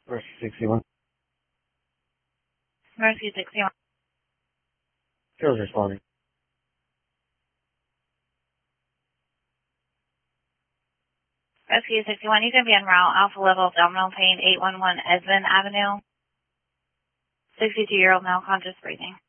Rescue 61. Rescue 61. Phil's responding. Rescue 61, you can be en route. Alpha level abdominal pain, 811 Esmond Avenue. 62-year-old male conscious breathing.